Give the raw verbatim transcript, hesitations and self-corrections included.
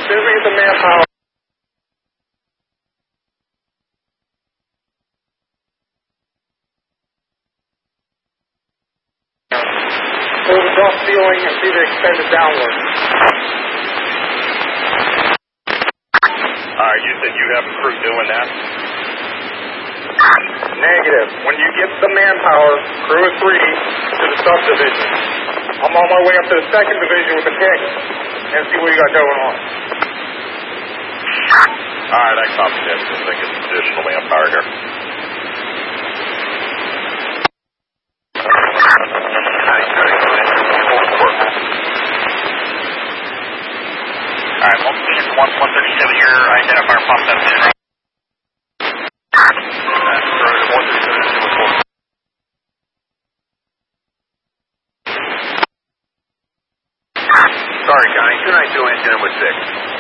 soon as we get the manpower. Hold the drop ceiling and see if it extended downward. Alright, you said you have a crew doing that? Negative. When you get the manpower, crew of three, to the subdivision. I'm on my way up to the second division with the pick and see what you got going on. Alright, I copy that. I think it's additional manpower here. Alright, one thirty-seven, your identifier popped up in. Sorry, Johnny, two nine two engine with six.